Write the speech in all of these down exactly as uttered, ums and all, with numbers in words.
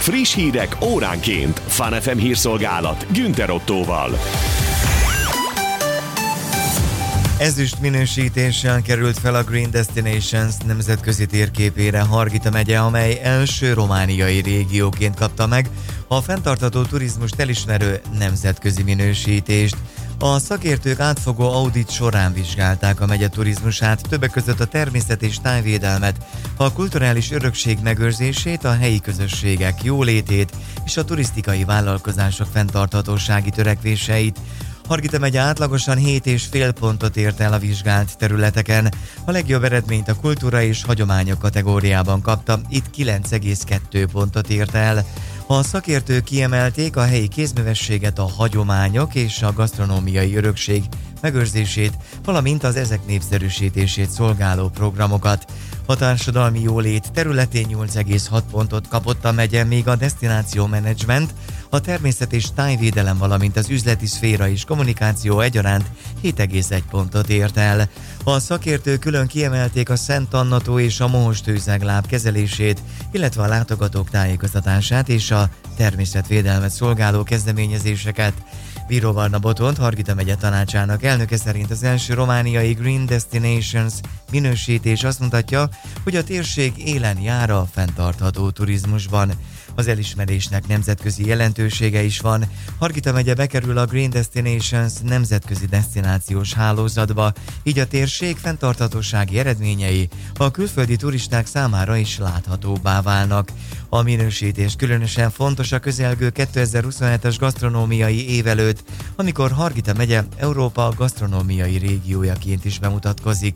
Friss hírek óránként. Fun ef em hírszolgálat Günther Ottóval. Ezüst minősítéssel került fel a Green Destinations nemzetközi térképére Hargita megye, amely első romániai régióként kapta meg a fenntartható turizmust elismerő nemzetközi minősítést. A szakértők átfogó audit során vizsgálták a megye turizmusát, többek között a természet és tájvédelmet, a kulturális örökség megőrzését, a helyi közösségek jólétét és a turisztikai vállalkozások fenntarthatósági törekvéseit. Hargita megye átlagosan hét egész öt pontot ért el a vizsgált területeken. A legjobb eredményt a kultúra és hagyományok kategóriában kapta, itt kilenc egész kettő pontot ért el. A szakértők kiemelték a helyi kézművességet, a hagyományok és a gasztronómiai örökség megőrzését, valamint az ezek népszerűsítését szolgáló programokat. A társadalmi jólét területén nyolc egész hat pontot kapott a megye, míg a destináció menedzsment, a természet és tájvédelem, valamint az üzleti szféra és kommunikáció egyaránt hét egész egy pontot ért el. A szakértők külön kiemelték a Szent Anna-tó és a Mohos-tőzegláb kezelését, illetve a látogatók tájékoztatását és a természetvédelmet szolgáló kezdeményezéseket. Bíró Varna Botont, Hargita megye tanácsának elnöke szerint az első romániai Green Destinations minősítés azt mutatja, hogy a térség élen jár a fenntartható turizmusban. Az elismerésnek nemzetközi jelentősége is van. Hargita megye bekerül a Green Destinations nemzetközi desztinációs hálózatba, így a térség fenntarthatósági eredményei a külföldi turisták számára is láthatóbbá válnak. A minősítés különösen fontos a közelgő kétezer-huszonhetes gasztronómiai év előtt, amikor Hargita megye Európa gasztronómiai régiójaként is bemutatkozik.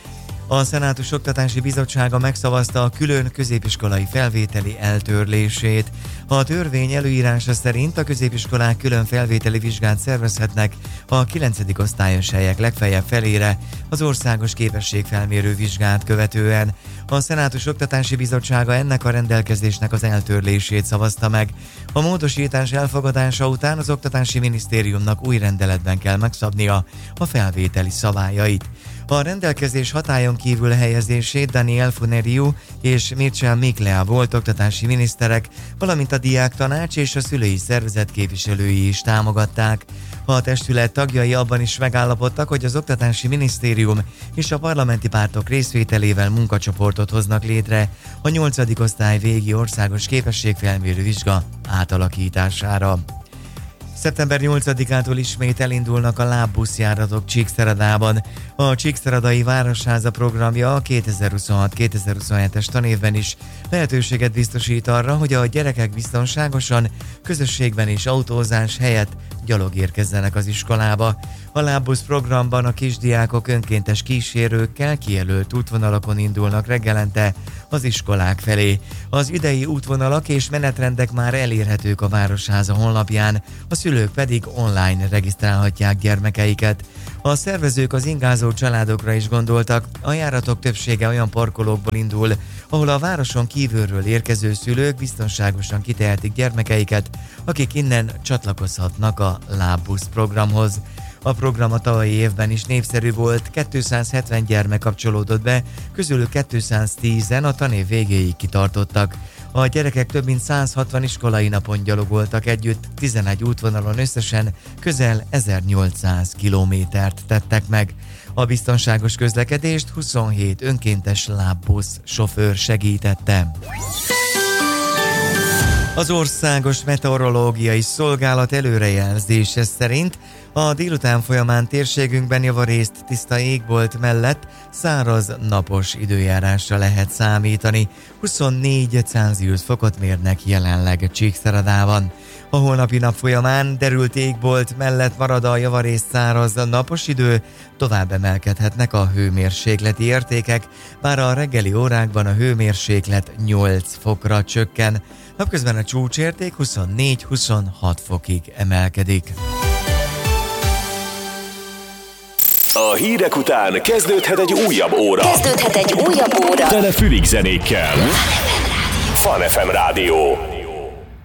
A Szenátus Oktatási Bizottsága megszavazta a külön középiskolai felvételi eltörlését. A törvény előírása szerint a középiskolák külön felvételi vizsgát szervezhetnek a kilencedik osztályos helyek legfeljebb felére az országos képességfelmérő vizsgát követően. A Szenátus Oktatási Bizottsága ennek a rendelkezésnek az eltörlését szavazta meg. A módosítás elfogadása után az Oktatási Minisztériumnak új rendeletben kell megszabnia a felvételi szabályait. A rendelkezés hatályon kívül helyezését Daniel Funeriu és Mircea Miclea volt oktatási miniszterek, valamint a diáktanács és a szülői szervezet képviselői is támogatták. A testület tagjai abban is megállapodtak, hogy az Oktatási Minisztérium és a parlamenti pártok részvételével munkacsoportot hoznak létre a nyolcadik osztály végi országos képességfelmérő vizsga átalakítására. szeptember nyolcadikától ismét elindulnak a lábbuszjáratok Csíkszeredában. A Csíkszeredai Városháza programja a kétezer-huszonhat kétezer-huszonhetes tanévben is lehetőséget biztosít arra, hogy a gyerekek biztonságosan, közösségben és autózás helyett gyalog érkezzenek az iskolába. A lábbusz programban a kisdiákok önkéntes kísérőkkel kijelölt útvonalakon indulnak reggelente az iskolák felé. Az idei útvonalak és menetrendek már elérhetők a Városháza honlapján, a szülők pedig online regisztrálhatják gyermekeiket. A szervezők az ingázó családokra is gondoltak, a járatok többsége olyan parkolókból indul, ahol a városon kívülről érkező szülők biztonságosan kitehetik gyermekeiket, akik innen csatlakozhatnak a lábbusz programhoz. A program a tavalyi évben is népszerű volt, kétszázhetven gyermek kapcsolódott be, közülük kétszáztízen a tanév végéig kitartottak. A gyerekek több mint száz hatvan iskolai napon gyalogoltak együtt, tizenegy útvonalon összesen közel ezernyolcszáz kilométert tettek meg. A biztonságos közlekedést huszonhét önkéntes lábbusz sofőr segítette. Az Országos Meteorológiai Szolgálat előrejelzése szerint a délután folyamán térségünkben javarészt tiszta égbolt mellett száraz, napos időjárásra lehet számítani. huszonnégy Celsius fokot mérnek jelenleg Csíkszeredában. A holnapi nap folyamán derült égbolt mellett marad a javarészt száraz, napos idő, tovább emelkedhetnek a hőmérsékleti értékek, bár a reggeli órákban a hőmérséklet nyolc fokra csökken. Napközben a csúcsérték huszonnégy-huszonhat fokig emelkedik. A hírek után kezdődhet egy újabb óra. Kezdődhet egy újabb óra. Tele fülig zenékkel. Fun ef em Rádió.